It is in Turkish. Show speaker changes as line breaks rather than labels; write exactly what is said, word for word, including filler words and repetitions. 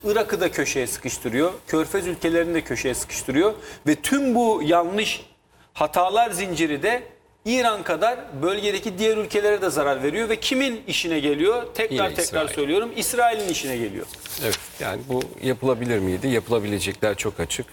Irak'ı da köşeye sıkıştırıyor. Körfez ülkelerini de köşeye sıkıştırıyor. Ve tüm bu yanlış hatalar zinciri de İran kadar bölgedeki diğer ülkelere de zarar veriyor. Ve kimin işine geliyor? Tekrar
Yine
tekrar
İsrail.
söylüyorum. İsrail'in işine geliyor.
Evet, yani bu yapılabilir miydi? Yapılabilecekler çok açık.